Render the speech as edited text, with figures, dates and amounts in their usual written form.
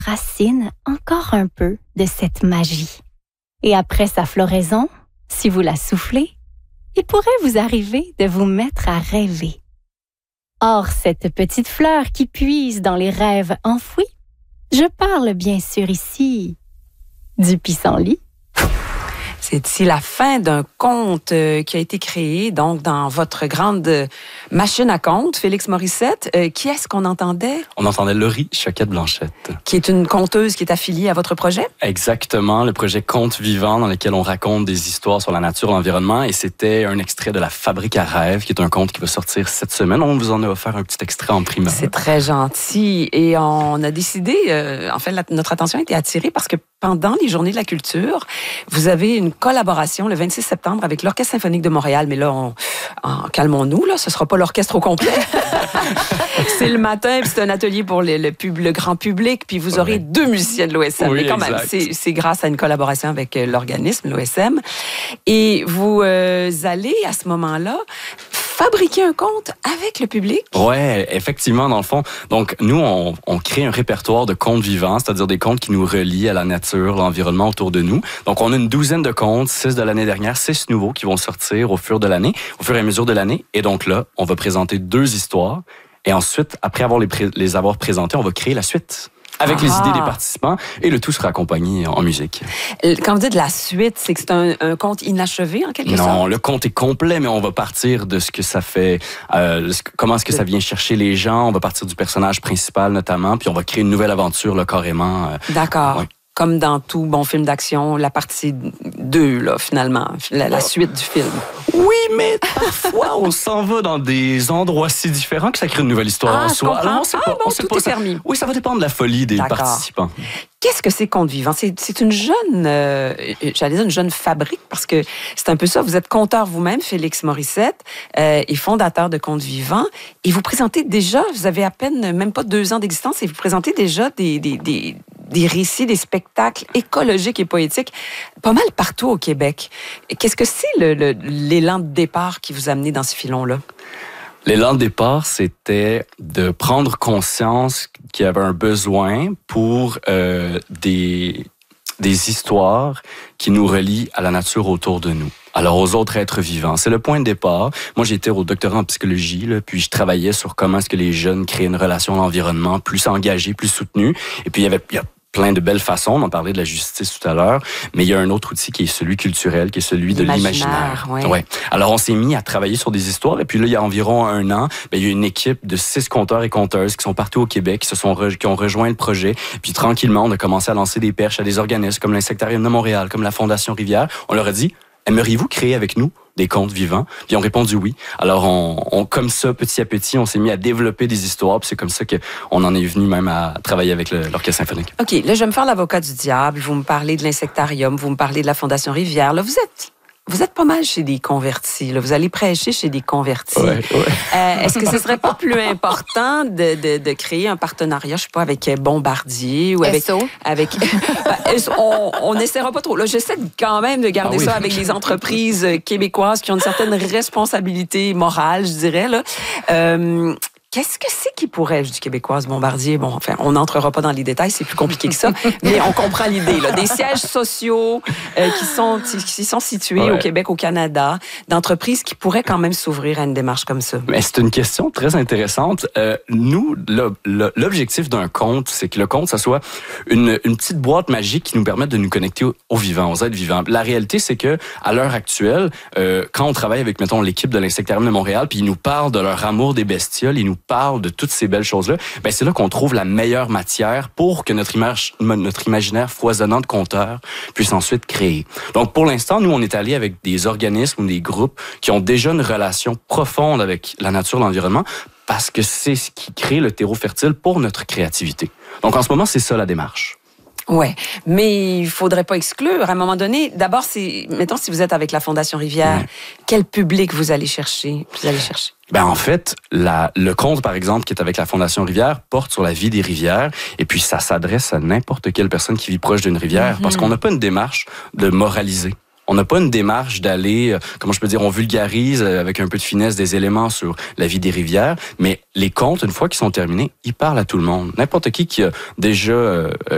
racine encore un peu de cette magie. Et après sa floraison, si vous la soufflez, il pourrait vous arriver de vous mettre à rêver. Or, cette petite fleur qui puise dans les rêves enfouis, je parle bien sûr ici du pissenlit. C'est ici la fin d'un conte qui a été créé donc dans votre grande machine à contes, Félix Morissette. Qui est-ce qu'on entendait? On entendait Laurie Choquette-Blanchette. Qui est une conteuse qui est affiliée à votre projet? Exactement, le projet Contes vivants dans lequel on raconte des histoires sur la nature, l'environnement. Et c'était un extrait de La Fabrique à rêves, qui est un conte qui va sortir cette semaine. On vous en a offert un petit extrait en primeur. C'est très gentil. Et on a décidé, en fait, notre attention a été attirée parce que pendant les Journées de la culture, vous avez une collaboration le 26 septembre avec l'Orchestre symphonique de Montréal. Mais là, calmons-nous, là, ce sera pas l'orchestre au complet. C'est le matin, puis c'est un atelier pour le grand public, puis vous aurez 2 musiciens de l'OSM. Oui, mais quand même, c'est grâce à une collaboration avec l'organisme, l'OSM. Et vous allez, à ce moment-là, fabriquer un conte avec le public? Ouais, effectivement, dans le fond. Donc, nous, on crée un répertoire de contes vivants, c'est-à-dire des contes qui nous relient à la nature, l'environnement autour de nous. Donc, on a une douzaine de contes, 6 de l'année dernière, 6 nouveaux qui vont sortir au fur et à mesure de l'année. Et donc là, on va présenter 2 histoires. Et ensuite, après les avoir présentées, on va créer la suite. Avec les idées des participants, et le tout sera accompagné en musique. Quand vous dites la suite, c'est que c'est un conte inachevé, en quelque sorte? Non, le conte est complet, mais on va partir de ce que ça fait, comment est-ce que ça vient chercher les gens. On va partir du personnage principal, notamment, puis on va créer une nouvelle aventure, là, carrément. D'accord. Ouais. Comme dans tout bon film d'action, la partie 2, là, finalement, la suite du film. Oui, mais parfois, on s'en va dans des endroits si différents que ça crée une nouvelle histoire en soi. Alors, on sait pas, tout est permis. Oui, ça va dépendre de la folie des participants. Qu'est-ce que c'est Contes vivants? C'est une jeune, j'allais dire une jeune fabrique, parce que c'est un peu ça. Vous êtes conteur vous-même, Félix Morissette, et fondateur de Contes vivants, et vous présentez déjà, vous avez à peine, même pas 2 ans d'existence, et vous présentez déjà des récits, des spectacles écologiques et poétiques pas mal partout au Québec. Qu'est-ce que c'est l'élan de départ qui vous a amené dans ce filon-là? L'élan de départ, c'était de prendre conscience qu'il y avait un besoin pour des histoires qui nous relient à la nature autour de nous. Alors, aux autres êtres vivants. C'est le point de départ. Moi, j'étais au doctorat en psychologie, là, puis je travaillais sur comment est-ce que les jeunes créent une relation à l'environnement plus engagée, plus soutenue. Et puis, il y a plein de belles façons. On en parlait de la justice tout à l'heure, mais il y a un autre outil qui est celui culturel, qui est celui de l'imaginaire. Ouais. Alors, on s'est mis à travailler sur des histoires, et puis là, il y a environ 1 an, il y a une équipe de 6 conteurs et conteuses qui sont partout au Québec, qui ont rejoint le projet. Puis tranquillement, on a commencé à lancer des perches à des organismes comme l'Insectarium de Montréal, comme la Fondation Rivière. On leur a dit: aimeriez-vous créer avec nous des contes vivants? Puis ils ont répondu oui. Alors, comme ça, petit à petit, on s'est mis à développer des histoires. Puis c'est comme ça qu'on en est venu même à travailler avec l'Orchestre symphonique. OK, là, je vais me faire l'avocat du diable. Vous me parlez de l'Insectarium, vous me parlez de la Fondation Rivière. Là, vous êtes pas mal chez des convertis. Là. Vous allez prêcher chez des convertis. Ouais. Est-ce que ce serait pas plus important de créer un partenariat, je sais pas, avec Bombardier ou avec... on n'essaiera pas trop. Là, j'essaie quand même de garder ça avec les entreprises québécoises qui ont une certaine responsabilité morale, je dirais. Là. Qu'est-ce que c'est qui pourrait, je dis québécoise, Bombardier, bon, enfin, on n'entrera pas dans les détails, c'est plus compliqué que ça, mais on comprend l'idée, là. Des sièges sociaux qui sont situés au Québec, au Canada, d'entreprises qui pourraient quand même s'ouvrir à une démarche comme ça. Mais c'est une question très intéressante. Nous, l'objectif d'un conte, c'est que le conte, ça soit une petite boîte magique qui nous permette de nous connecter aux vivants, aux êtres vivants. La réalité, c'est que à l'heure actuelle, quand on travaille avec, mettons, l'équipe de l'Insectarium de Montréal, puis ils nous parlent de leur amour des bestioles, ils nous parle de toutes ces belles choses-là, ben c'est là qu'on trouve la meilleure matière pour que notre imaginaire foisonnant de conteurs puisse ensuite créer. Donc, pour l'instant, nous, on est allé avec des organismes ou des groupes qui ont déjà une relation profonde avec la nature, l'environnement, parce que c'est ce qui crée le terreau fertile pour notre créativité. Donc, en ce moment, c'est ça la démarche. Ouais, mais il faudrait pas exclure. À un moment donné, d'abord, mettons, si vous êtes avec la Fondation Rivière, quel public vous allez chercher? Ben en fait, le conte, par exemple, qui est avec la Fondation Rivière, porte sur la vie des rivières, et puis ça s'adresse à n'importe quelle personne qui vit proche d'une rivière, parce qu'on n'a pas une démarche de moraliser. On n'a pas une démarche d'aller, comment je peux dire, on vulgarise avec un peu de finesse des éléments sur la vie des rivières, mais les contes, une fois qu'ils sont terminés, ils parlent à tout le monde. N'importe qui a déjà